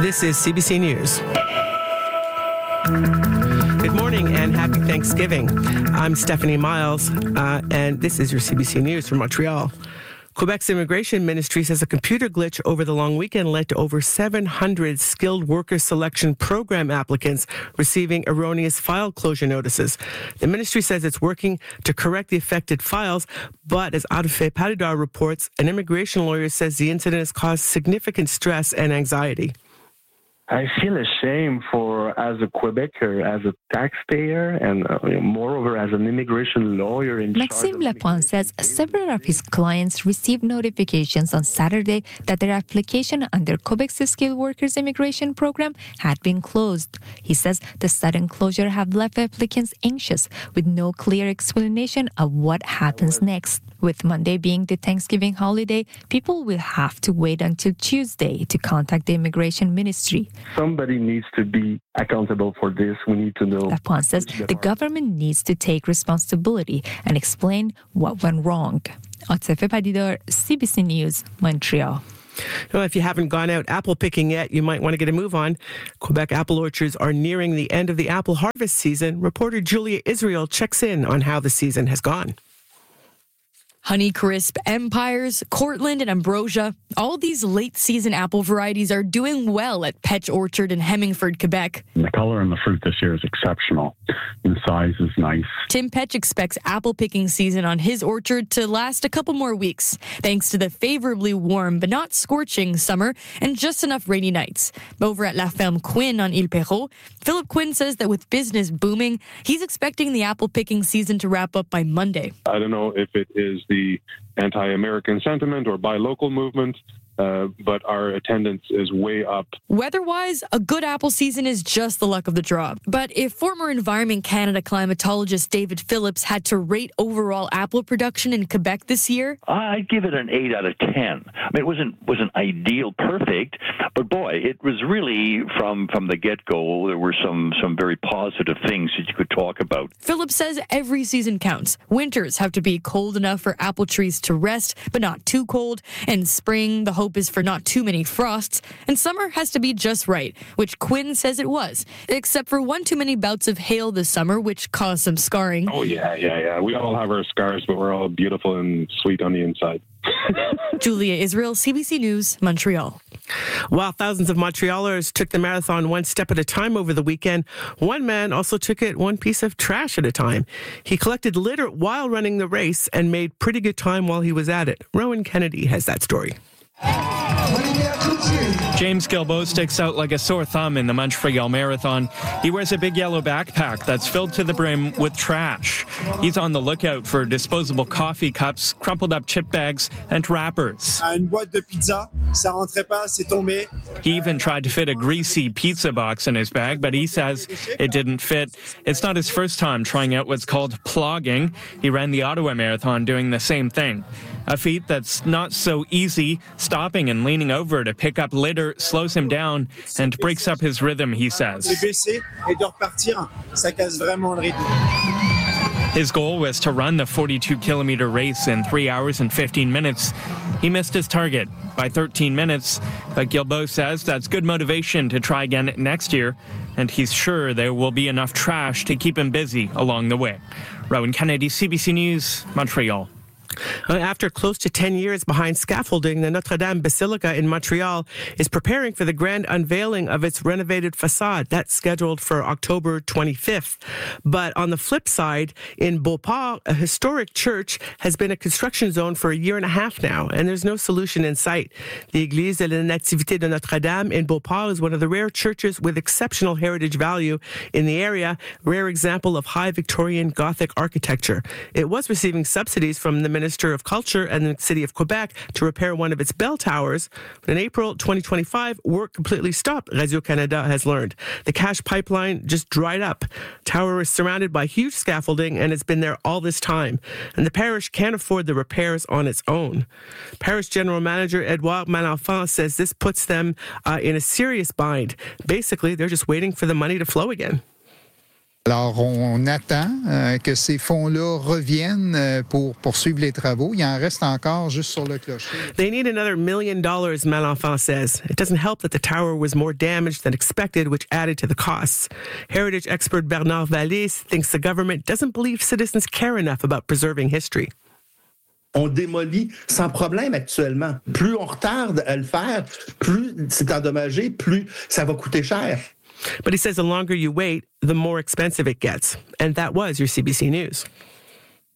This is CBC News. Good morning and happy Thanksgiving. I'm Stephanie Miles, and this is your CBC News from Montreal. Quebec's immigration ministry says a computer glitch over the long weekend led to over 700 skilled worker selection program applicants receiving erroneous file closure notices. The ministry says it's working to correct the affected files, but as Audufay Paridar reports, an immigration lawyer says the incident has caused significant stress and anxiety. I feel ashamed as a Quebecer, as a taxpayer, and moreover as an immigration lawyer in Maxime Lapointe says several of his clients received notifications on Saturday that their application under Quebec's skilled workers immigration program had been closed. He says the sudden closure have left applicants anxious with no clear explanation of what happens next. With Monday being the Thanksgiving holiday, people will have to wait until Tuesday to contact the immigration ministry. Somebody needs to be accountable for this. We need to know. Lapointe says the government needs to take responsibility and explain what went wrong. Audufay Paridar, CBC News, Montreal. Well, if you haven't gone out apple picking yet, you might want to get a move on. Quebec apple orchards are nearing the end of the apple harvest season. Reporter Julia Israel checks in on how the season has gone. Honeycrisp, Empires, Cortland, and Ambrosia. All these late-season apple varieties are doing well at Petch Orchard in Hemmingford, Quebec. The color in the fruit this year is exceptional. The size is nice. Tim Petch expects apple picking season on his orchard to last a couple more weeks, thanks to the favorably warm but not scorching summer and just enough rainy nights. Over at La Ferme Quinn on Ile Perrot, Philip Quinn says that with business booming, he's expecting the apple picking season to wrap up by Monday. I don't know if it is the anti-American sentiment or buy local movement, but our attendance is way up. Weather-wise, a good apple season is just the luck of the draw. But if former Environment Canada climatologist David Phillips had to rate overall apple production in Quebec this year, I'd give it an 8 out of 10. I mean, it wasn't ideal, perfect, but boy, it was really from the get-go. There were some very positive things that you could talk about. Phillips says every season counts. Winters have to be cold enough for apple trees to rest, but not too cold. And spring, the hope is for not too many frosts. And summer has to be just right, which Quinn says it was, except for one too many bouts of hail this summer, which caused some scarring. Oh, yeah. We all have our scars, but we're all beautiful and sweet on the inside. Julia Israel, CBC News, Montreal. While thousands of Montrealers took the marathon one step at a time over the weekend, one man also took it one piece of trash at a time. He collected litter while running the race and made pretty good time while he was at it. Rowan Kennedy has that story. James Guilbeault sticks out like a sore thumb in the Montreal Marathon. He wears a big yellow backpack that's filled to the brim with trash. He's on the lookout for disposable coffee cups, crumpled up chip bags, and wrappers. Une boîte de pizza, ça rentrait pas, c'est tombé. He even tried to fit a greasy pizza box in his bag, but he says it didn't fit. It's not his first time trying out what's called plogging. He ran the Ottawa Marathon doing the same thing. A feat that's not so easy. Stopping and leaning over to pick up litter slows him down and breaks up his rhythm, he says. His goal was to run the 42-kilometer race in 3 hours and 15 minutes. He missed his target by 13 minutes, but Guilbeault says that's good motivation to try again next year, and he's sure there will be enough trash to keep him busy along the way. Rowan Kennedy, CBC News, Montreal. After close to 10 years behind scaffolding, the Notre Dame Basilica in Montreal is preparing for the grand unveiling of its renovated facade. That's scheduled for October 25th. But on the flip side, in Beauport, a historic church has been a construction zone for a year and a half now, and there's no solution in sight. The Église de la Nativité de Notre Dame in Beauport is one of the rare churches with exceptional heritage value in the area, rare example of high Victorian Gothic architecture. It was receiving subsidies from the Minister of Culture and the City of Quebec to repair one of its bell towers. But in April 2025, work completely stopped, Radio-Canada has learned. The cash pipeline just dried up. Tower is surrounded by huge scaffolding and it's been there all this time. And the parish can't afford the repairs on its own. Parish General Manager Edouard Malenfant says this puts them in a serious bind. Basically, they're just waiting for the money to flow again. Alors, on attend que ces fonds-là reviennent pour poursuivre les travaux. Il en reste encore juste sur le clocher. They need another $1 million, Malenfant says. It doesn't help that the tower was more damaged than expected, which added to the costs. Heritage expert Bernard Vallès thinks the government doesn't believe citizens care enough about preserving history. On démolit sans problème actuellement. Plus on retarde à le faire, plus c'est endommagé, plus ça va coûter cher. But he says the longer you wait, the more expensive it gets. And that was your CBC News.